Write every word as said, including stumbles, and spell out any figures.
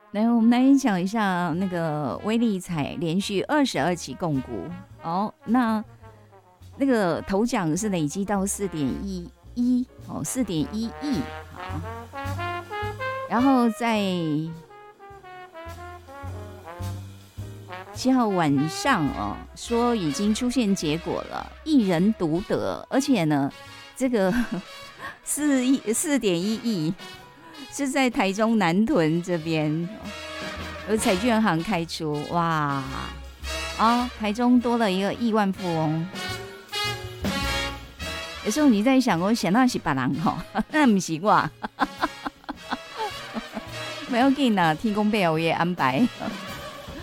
来，我们来讲一下那个威力彩连续二十二期共股哦，那那个头奖是累积到四点一一哦，四点一亿好，然后在七号晚上哦，说已经出现结果了，一人独得，而且呢，这个四亿四点一亿。是在台中南屯这边有彩券行开出，哇啊！台中多了一个亿万富翁。有时候你在想，我想那是别人吼，那不是我，没有紧啦，天公伯有爷安排。